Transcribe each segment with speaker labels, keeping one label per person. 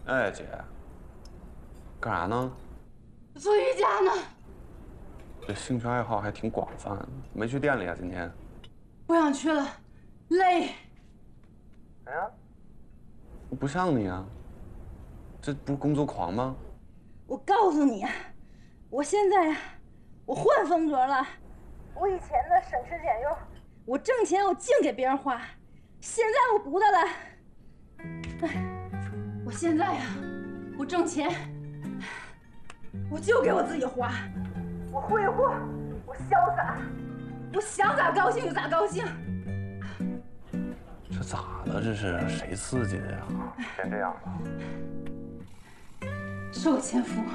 Speaker 1: 哎，姐，干啥呢？
Speaker 2: 做瑜伽呢。
Speaker 1: 这兴趣爱好还挺广泛，没去店里啊？今天
Speaker 2: 不想去了，累。
Speaker 1: 哎呀，不像你啊，这不是工作狂吗？
Speaker 2: 我告诉你啊，我现在呀，我换风格了。我以前呢省吃俭用，我挣钱我净给别人花，现在我不的了。哎，我现在呀，我挣钱，我就给我自己花，我挥霍，我潇洒，我想咋高兴就咋高兴。
Speaker 1: 这咋了？这是谁刺激的呀？变这样了？
Speaker 2: 是我前夫，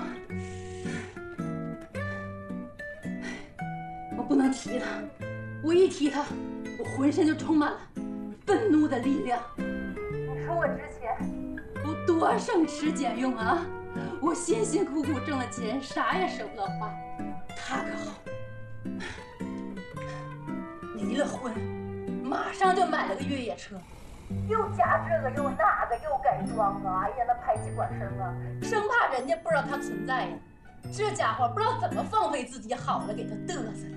Speaker 2: 我不能提他，我一提他，我浑身就充满了愤怒的力量。你说我之前我多省吃俭用啊，我辛辛苦苦挣了钱，啥也舍不得花。他可好，离了婚，马上就买了个越野车。又加这个又那个又改装啊！哎呀，那排气管声啊，生怕人家不知道他存在呀。这家伙不知道怎么放飞自己好了，给他嘚瑟了。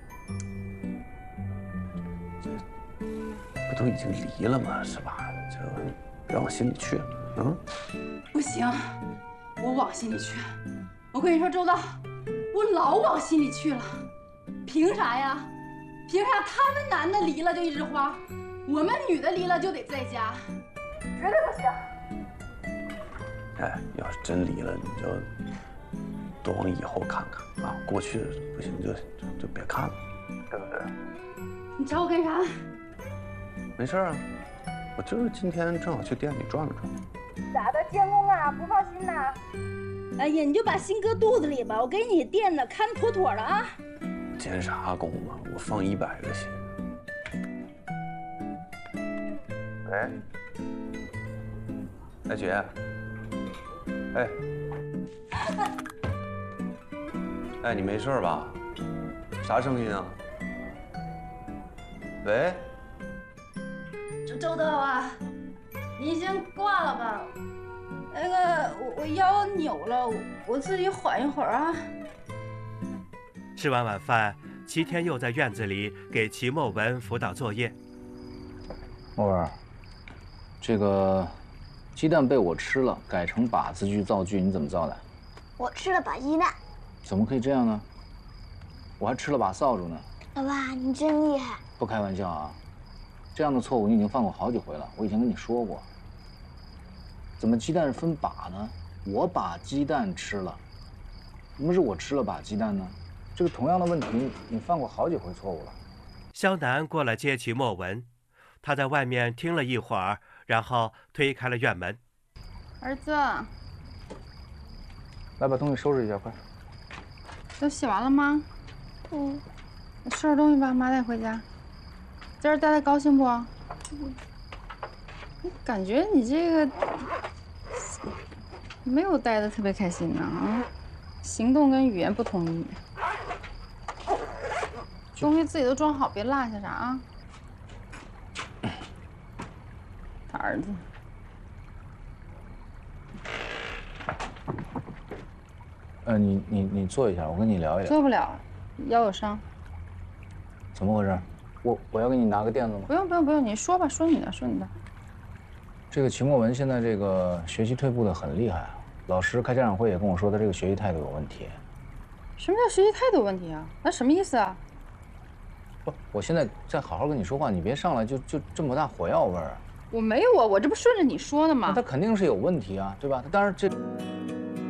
Speaker 1: 不都已经离了吗？是吧？就别往心里去。嗯，
Speaker 2: 不行，我往心里去。我跟你说，周道，我老往心里去了。凭啥呀？凭啥他们男的离了就一直花？我们女的离了就得在家，绝对不行。
Speaker 1: 哎，要是真离了，你就多往以后看看啊，过去不行就别看了，对不对？
Speaker 2: 你找我干啥？
Speaker 1: 没事啊，我就是今天正好去店里转了转。
Speaker 2: 咋的，监工啊？不放心呐？哎呀，你就把心搁肚子里吧，我给你店呢看妥妥的啊。
Speaker 1: 监啥工啊？我放100个心。喂，哎姐，哎，你没事吧？啥声音啊？喂，
Speaker 2: 周道啊，你先挂了吧。那个，我腰扭了，我自己缓一会儿啊。
Speaker 3: 吃完晚饭，齐天又在院子里给齐墨文辅导作业。
Speaker 4: 墨文，这个鸡蛋被我吃了，改成把字句造句，你怎么造的？
Speaker 5: 我吃了把鸡蛋。
Speaker 4: 怎么可以这样呢？我还吃了把扫帚呢。
Speaker 5: 老爸，你真厉害。
Speaker 4: 不开玩笑啊，这样的错误你已经犯过好几回了，我以前跟你说过。怎么鸡蛋是分把呢？我把鸡蛋吃了，怎么是我吃了把鸡蛋呢？这个同样的问题，你犯过好几回错误了。
Speaker 3: 肖楠过来接齐墨文，他在外面听了一会儿，然后推开了院门。
Speaker 6: 儿子，
Speaker 4: 来把东西收拾一下，快。
Speaker 6: 都洗完了吗？
Speaker 5: 嗯。
Speaker 6: 收拾东西吧，妈带回家。今儿待的高兴不？感觉你这个没有待的特别开心呢啊，行动跟语言不统一。东西自己都装好，别落下啥啊。他儿子。
Speaker 4: 你坐一下，我跟你聊一聊。
Speaker 6: 坐不了，腰有伤。
Speaker 4: 怎么回事？我要给你拿个垫子吗？
Speaker 6: 不用，你说吧，说你的。
Speaker 4: 这个齐墨文现在这个学习退步的很厉害啊，老师开家长会也跟我说他这个学习态度有问题。
Speaker 6: 什么叫学习态度有问题啊？那什么意思啊？
Speaker 4: 不，我现在在好好跟你说话，你别上来就这么大火药味儿。
Speaker 6: 我没有啊，我这不顺着你说的吗？
Speaker 4: 那他肯定是有问题啊，对吧？当然这。